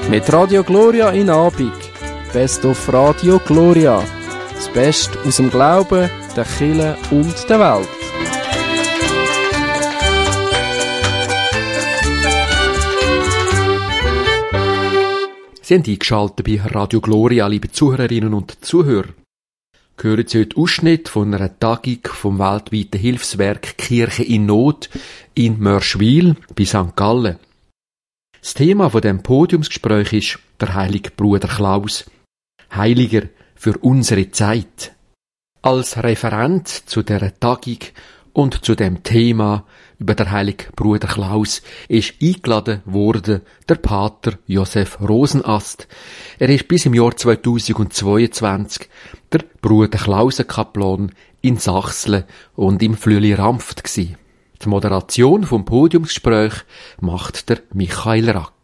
Mit Radio Gloria in Abig. Best of Radio Gloria. Das Beste aus dem Glauben, der Kirche und der Welt. Sie haben eingeschaltet bei Radio Gloria, liebe Zuhörerinnen und Zuhörer. Hören Sie heute Ausschnitt von einer Tagung vom weltweiten Hilfswerk Kirche in Not in Mörschwil bei St. Gallen. Das Thema von dem Podiumsgespräch ist der heilige Bruder Klaus, Heiliger für unsere Zeit. Als Referent zu der Tagung und zu dem Thema über der heilige Bruder Klaus ist eingeladen worden der Pater Josef Rosenast. Er ist bis im Jahr 2022 der Bruder Klausenkaplan in Sachsen und im Flüeli-Rampft gsi. Die Moderation vom Podiumsgespräch macht der Michael Rack.